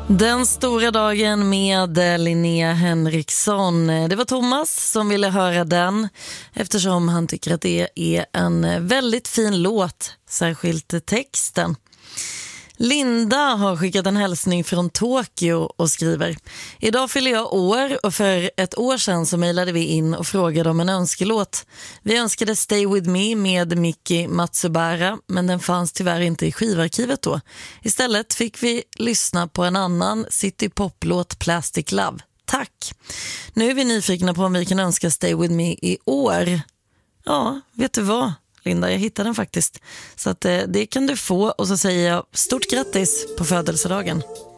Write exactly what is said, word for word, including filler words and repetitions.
Den stora dagen med Linnea Henriksson. Det var Thomas som ville höra den eftersom han tycker att det är en väldigt fin låt, särskilt texten. Linda har skickat en hälsning från Tokyo och skriver: Idag fyller jag år och för ett år sedan så mejlade vi in och frågade om en önskelåt. Vi önskade Stay With Me med Miki Matsubara, men den fanns tyvärr inte i skivarkivet då. Istället fick vi lyssna på en annan citypoplåt, Plastic Love. Tack! Nu är vi nyfikna på om vi kan önska Stay With Me i år. Ja, vet du vad? Linda, jag hittade den faktiskt. Så att, eh, det kan du få och så säger jag stort grattis på födelsedagen.